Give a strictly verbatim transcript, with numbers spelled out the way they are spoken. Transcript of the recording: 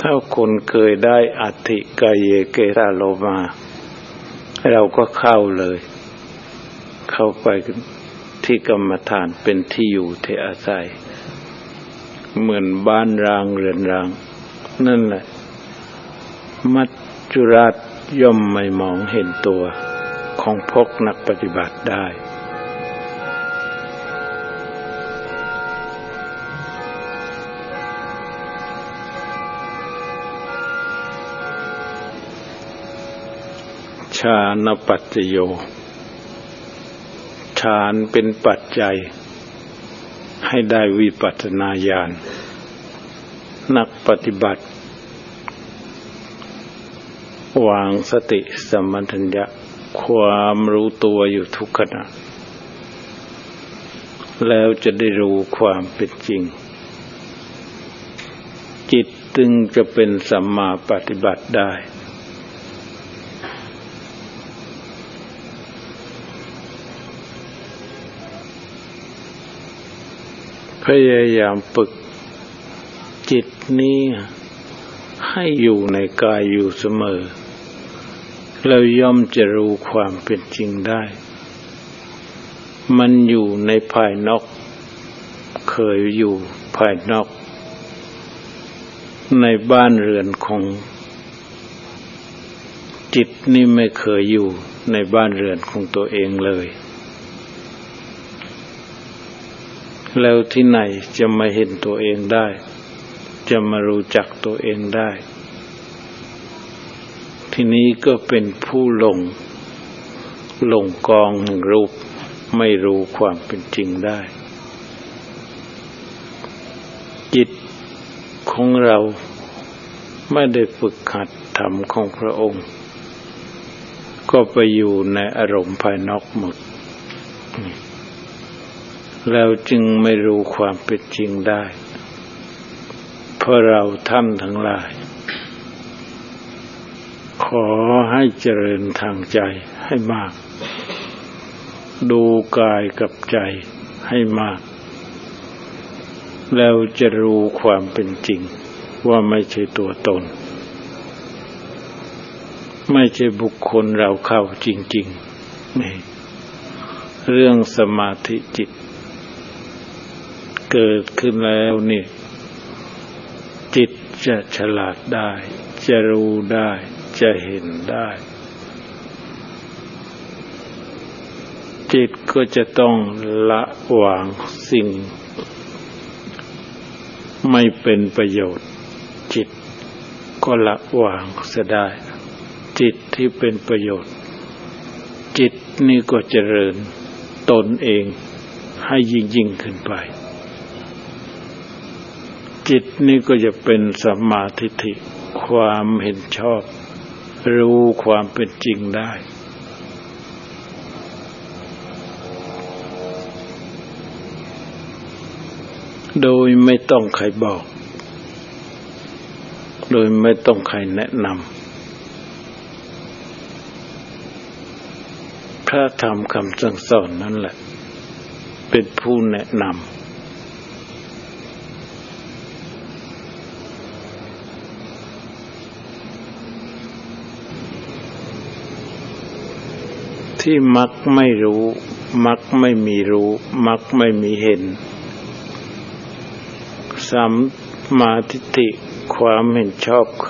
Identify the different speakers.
Speaker 1: ถ้าคนเคยได้อัตถิกายเยเกราโลมาเราก็เข้าเลยเข้าไปที่กรรมฐานเป็นที่อยู่ที่อาศัยเหมือนบ้านร้างเรือนร้างนั่นแหละมัจจุราชย่อมไม่มองเห็นตัวของพวกนักปฏิบัติได้ฌานปัจจโยฌานเป็นปัจจัยให้ได้วิปัสสนาญาณนักปฏิบัติวางสติสัมปชัญญะความรู้ตัวอยู่ทุกขณะแล้วจะได้รู้ความเป็นจริงจิตจึงจะเป็นสัมมาปฏิบัติได้พยายามฝึกจิตนี้ให้อยู่ในกายอยู่เสมอแล้วย่อมจะรู้ความเป็นจริงได้มันอยู่ในภายนอกเคยอยู่ภายนอกในบ้านเรือนของจิตนี่ไม่เคยอยู่ในบ้านเรือนของตัวเองเลยแล้วที่ไหนจะมาเห็นตัวเองได้จะมารู้จักตัวเองได้ทีนี้ก็เป็นผู้หลงหลงกองแห่งรูปไม่รู้ความเป็นจริงได้จิตของเราไม่ได้ฝึกหัดธรรมของพระองค์ก็ไปอยู่ในอารมณ์ภายนอกหมดแล้วจึงไม่รู้ความเป็นจริงได้เพราะเราท่านทั้งหลายขอให้เจริญทางใจให้มากดูกายกับใจให้มากแล้วจะรู้ความเป็นจริงว่าไม่ใช่ตัวตนไม่ใช่บุคคลเราเข้าจริงๆนี่เรื่องสมาธิจิตเกิดขึ้นแล้วนี่จิตจะฉลาดได้จะรู้ได้จะเห็นได้จิตก็จะต้องละวางสิ่งไม่เป็นประโยชน์จิตก็ละวางเสียได้จิตที่เป็นประโยชน์จิตนี่ก็เจริญตนเองให้ยิ่งยิ่งขึ้นไปจิตนี่ก็จะเป็นสัมมาทิฏฐิความเห็นชอบรู้ความเป็นจริงได้โดยไม่ต้องใครบอกโดยไม่ต้องใครแนะนำพระธรรมคำสั่งสอนนั่นแหละเป็นผู้แนะนำที่มักไม่รู้มักไม่มีรู้มักไม่มีเห็นสัมมาทิฏฐิความเห็นชอบ